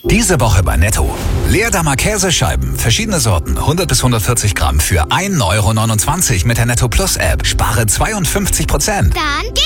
Diese Woche bei Netto. Leerdammer Käsescheiben, verschiedene Sorten, 100 bis 140 Gramm für 1,29 € mit der Netto Plus App. Spare 52%. Dann